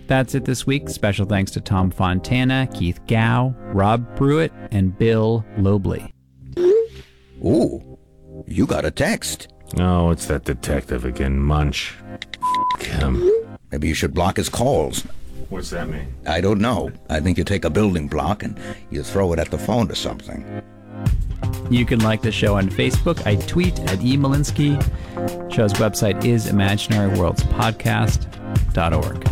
That's it this week. Special thanks to Tom Fontana, Keith Gow, Rob Pruitt, and Bill Lobley. Ooh, you got a text. Oh, it's that detective again, Munch. Him. Maybe you should block his calls. What's that mean? I don't know. I think you take a building block and you throw it at the phone or something. You can like the show on Facebook. I tweet at eMalinsky. Show's website is imaginaryworldspodcast.org.